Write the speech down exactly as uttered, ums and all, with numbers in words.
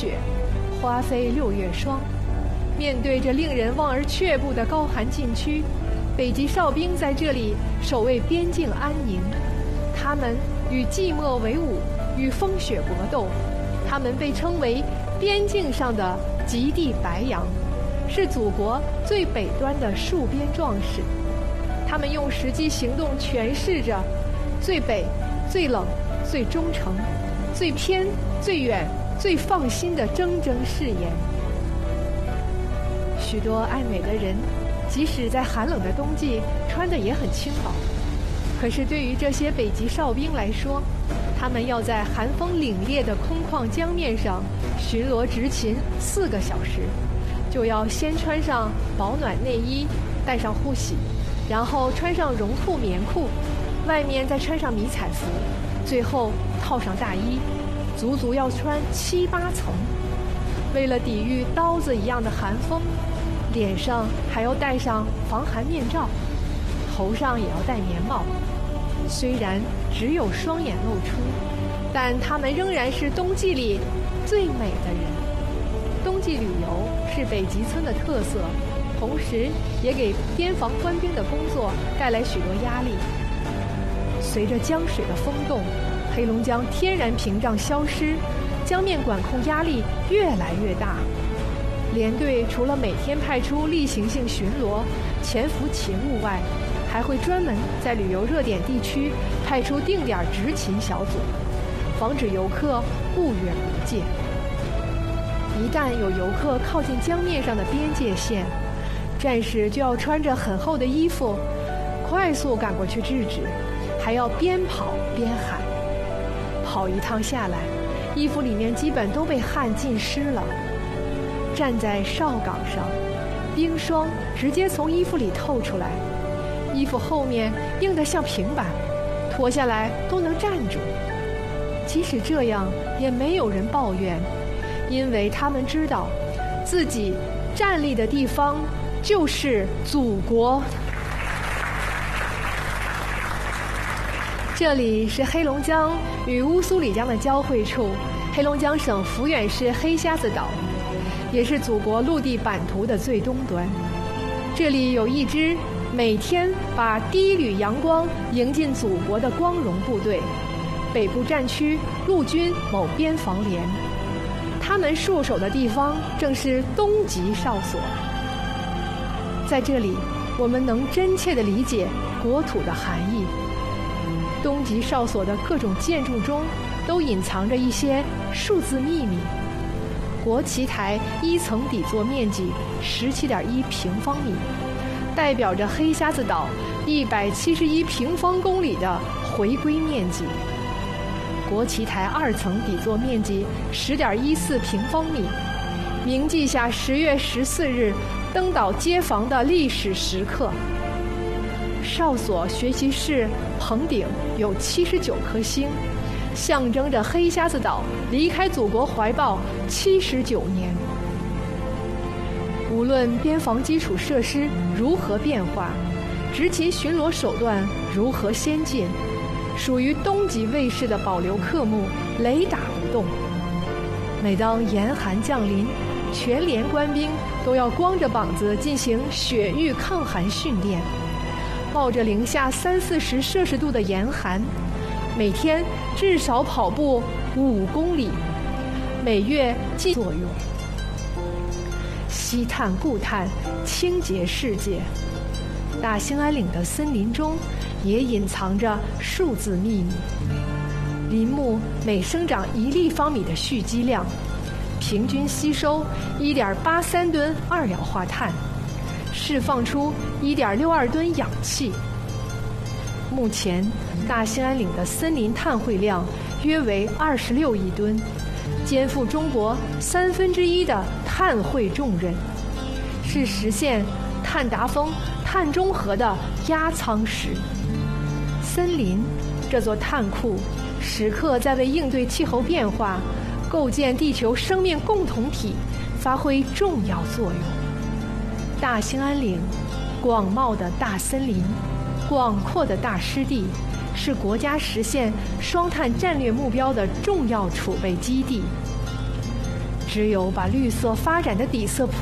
雪，花飞六月霜。面对着令人望而却步的高寒禁区，北极哨兵在这里守卫边境安宁。他们与寂寞为伍，与风雪搏斗。他们被称为边境上的极地白羊，是祖国最北端的戍边壮士。他们用实际行动诠释着最北、最冷、最忠诚、最偏、最远、最放心的铮铮誓言。许多爱美的人，即使在寒冷的冬季，穿的也很轻薄。可是对于这些北极哨兵来说，他们要在寒风凛冽的空旷江面上巡逻执勤四个小时，就要先穿上保暖内衣，戴上护膝，然后穿上绒裤棉裤，外面再穿上迷彩服，最后套上大衣，足足要穿七八层。为了抵御刀子一样的寒风，脸上还要戴上防寒面罩，头上也要戴棉帽。虽然只有双眼露出，但他们仍然是冬季里最美的人。冬季旅游是北极村的特色，同时也给边防官兵的工作带来许多压力。随着江水的封冻，黑龙江天然屏障消失，江面管控压力越来越大。连队除了每天派出例行性巡逻、潜伏勤务外，还会专门在旅游热点地区派出定点执勤小组，防止游客误越国界。一旦有游客靠近江面上的边界线，战士就要穿着很厚的衣服，快速赶过去制止，还要边跑边喊。跑一趟下来，衣服里面基本都被汗浸湿了。站在哨岗上，冰霜直接从衣服里透出来，衣服后面硬得像平板，脱下来都能站住。即使这样，也没有人抱怨，因为他们知道，自己站立的地方就是祖国。这里是黑龙江与乌苏里江的交汇处，黑龙江省抚远市黑瞎子岛，也是祖国陆地版图的最东端。这里有一支每天把第一缕阳光迎进祖国的光荣部队——北部战区陆军某边防连。他们戍守的地方正是东极哨所。在这里，我们能真切地理解国土的含义。东极哨所的各种建筑中都隐藏着一些数字秘密。国旗台一层底座面积十七点一平方米，代表着黑瞎子岛一百七十一平方公里的回归面积。国旗台二层底座面积十点一四平方米，铭记下十月十四日登岛接防的历史时刻。哨所学习室棚顶有七十九颗星，象征着黑瞎子岛离开祖国怀抱七十九年。无论边防基础设施如何变化，执勤巡逻手段如何先进，属于东极卫士的保留科目雷打不动。每当严寒降临，全连官兵都要光着膀子进行雪域抗寒训练，冒着零下三四十摄氏度的严寒，每天至少跑步五公里，每月尽作用。西碳固碳，清洁世界。大兴安岭的森林中也隐藏着数字秘密。林木每生长一立方米的蓄积量，平均吸收一点八三吨二氧化碳，释放出一点六二吨氧气。目前，大兴安岭的森林碳汇量约为二十六亿吨，肩负中国三分之一的碳汇重任，是实现碳达峰、碳中和的压舱石。森林这座碳库，时刻在为应对气候变化、构建地球生命共同体发挥重要作用。大兴安岭，广袤的大森林，广阔的大湿地，是国家实现双碳战略目标的重要储备基地。 只有把绿色发展的底色